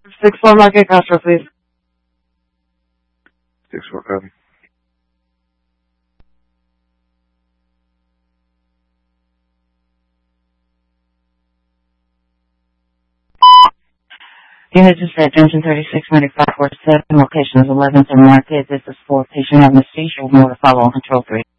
6-4 Market Castro, please. 6-4 copy. Unit dispatch, engine 369547, location is 11th and Market. This is for patient having a seizure. More to follow on control 3.